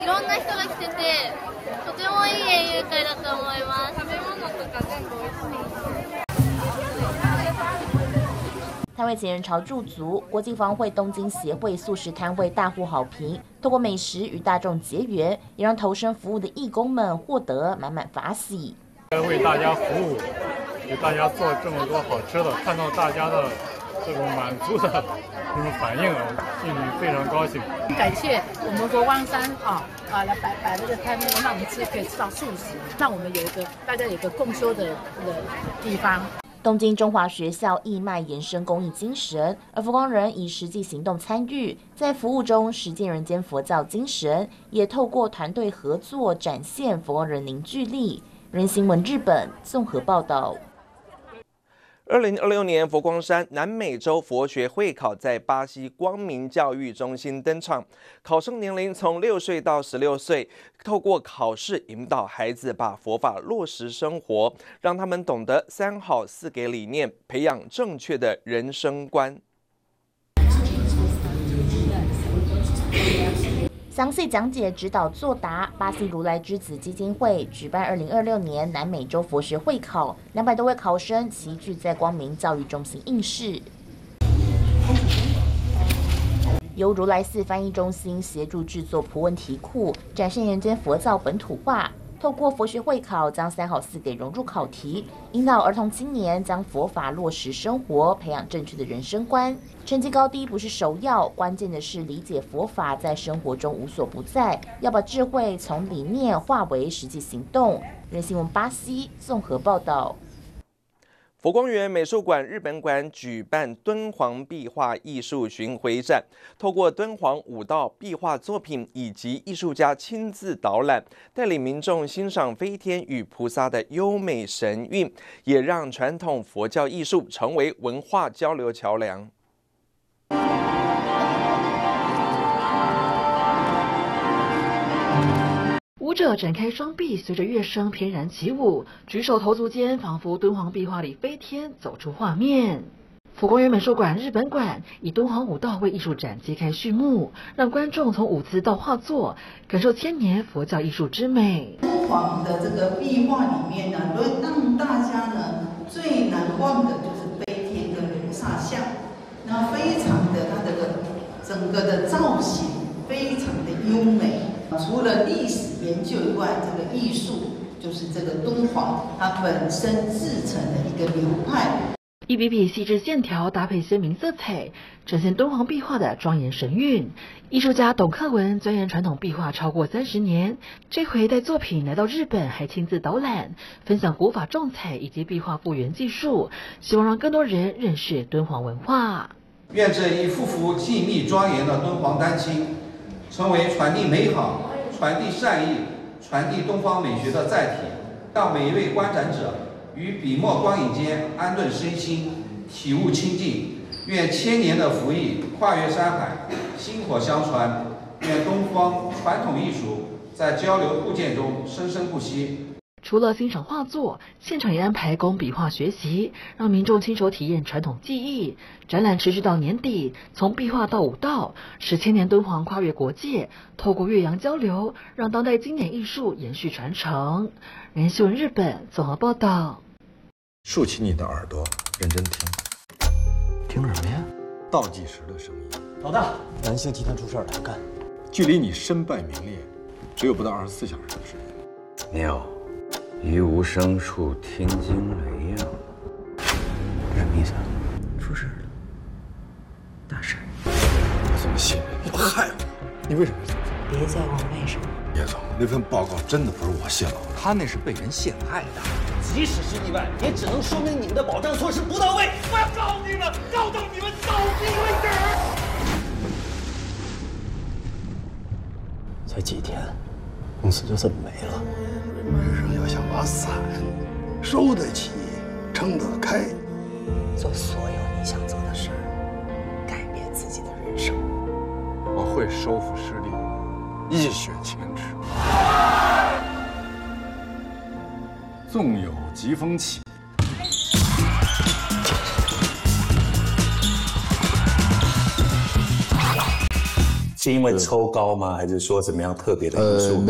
いろんな人が来てて、とてもいい園遊会だと思います。食べ物とか全部美味しい。 摊位前人潮驻足，国际防会东京协会素食摊位大获好评。透过美食与大众结缘，也让投身服务的义工们获得满满法喜。 为大家服务，给大家做这么多好吃的，看到大家的这种满足的这种反应，心里非常高兴。 感谢我们佛光山来摆这个摊位，让我们可以吃到素食，让我们大家有一个共修的地方。 东京中华学校义卖延伸公益精神，而佛光人以实际行动参与，在服务中实践人间佛教精神，也透过团队合作展现佛光人凝聚力。人新闻日本综合报道。 2026年佛光山南美洲佛学会考在巴西光明教育中心登场，考生年龄从6岁到16岁，透过考试引导孩子把佛法落实生活，让他们懂得3好4给理念，培养正确的人生观。 详细讲解、指导作答。巴西如来之子基金会举办2026年南美洲佛学会考，200多位考生齐聚在光明教育中心应试。由如来寺翻译中心协助制作图文题库，展现人间佛教本土化。透过佛学会考，将3好4给融入考题，引导儿童青年将佛法落实生活，培养正确的人生观。成绩高低不是首要，关键的是理解佛法在生活中无所不在，要把智慧从理念化为实际行动。人新闻巴西综合报道。 佛光园美术馆日本馆举办敦煌壁画艺术巡回展，透过敦煌5道壁画作品以及艺术家亲自导览，带领民众欣赏飞天与菩萨的优美神韵，也让传统佛教艺术成为文化交流桥梁。 舞者展开双臂，随着乐声翩然起舞，举手投足间仿佛敦煌壁画里飞天，走出画面。佛光园美术馆日本馆以敦煌5道为艺术展揭开序幕，让观众从舞姿到画作，感受千年佛教艺术之美。 敦煌的这个壁画里面呢，让大家呢最难忘的就是飞天跟菩萨像，那非常的它的整个的造型非常的优美。除了历史研究以外，这个艺术就是这个敦煌它本身自成的一个流派。 一笔笔细致线条搭配鲜明色彩，展现敦煌壁画的庄严神韵。艺术家董克文钻研传统壁画超过30年，这回带作品来到日本，还亲自导览，分享古法重彩以及壁画复原技术，希望让更多人认识敦煌文化。 愿这一幅幅静谧庄严的敦煌丹青，成为传递美好、传递善意、传递东方美学的载体，让每一位观展者于笔墨光影间安顿身心，体悟清净。愿千年的福益跨越山海，薪火相传。愿东方传统艺术在交流互鉴中生生不息。 除了欣赏画作，现场也安排工笔画学习，让民众亲手体验传统技艺。展览持续到年底，从壁画到舞蹈，使千年敦煌跨越国界，透过岳阳交流，让当代经典艺术延续传承。人新闻日本综合报道。 竖起你的耳朵，认真听。听什么呀？倒计时的声音。 老大，南星集团出事了，要干。 距离你身败名裂，只有不到24小时的时间。 妙，于无声处听惊雷呀！ 什么意思啊？出事了，大事。 我这么信任你，害我！你为什么要这么做？ 别再问为什么。 叶总，那份报告真的不是我泄露的，他那是被人陷害的。 即使是意外，也只能说明你们的保障措施不到位。我要告你们，告到你们倒闭为止！才几天，公司就这么没了。 人生要想把伞收得起，撑得开， 做所有你想做的事儿，改变自己的人生。 我会收复失地，一雪前耻。纵有疾风起。 是因为抽高吗？还是说什么样特别的因素？